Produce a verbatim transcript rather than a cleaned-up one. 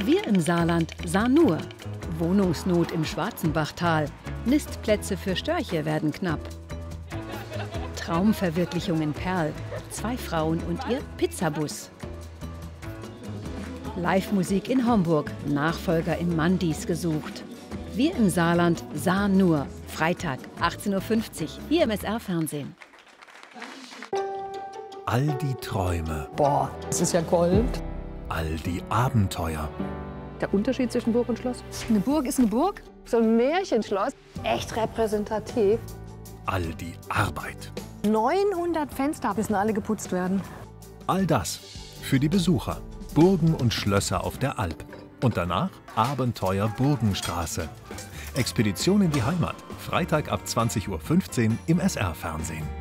Wir im Saarland sahen nur Wohnungsnot im Schwarzenbachtal. Nistplätze für Störche werden knapp. Traumverwirklichung in Perl. Zwei Frauen und ihr Pizzabus. Live-Musik in Homburg. Nachfolger im Mandis gesucht. Wir im Saarland sahen nur. Freitag, achtzehn Uhr fünfzig, hier im S R-Fernsehen. All die Träume. Boah, das ist ja Gold. All die Abenteuer. Der Unterschied zwischen Burg und Schloss? Eine Burg ist eine Burg. So ein Märchenschloss. Echt repräsentativ. All die Arbeit. neunhundert Fenster müssen alle geputzt werden. All das für die Besucher. Burgen und Schlösser auf der Alp. Und danach Abenteuer Burgenstraße. Expedition in die Heimat. Freitag ab zwanzig Uhr fünfzehn im S R-Fernsehen.